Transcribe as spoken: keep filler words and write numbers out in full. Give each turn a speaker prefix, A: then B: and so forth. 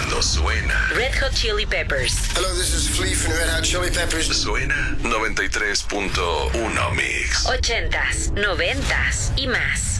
A: cuando suena
B: Red Hot Chili Peppers.
C: Hello, this is Flea from Red Hot Chili Peppers.
A: Suena noventa y tres punto uno Mix.
B: Ochentas, noventas y más.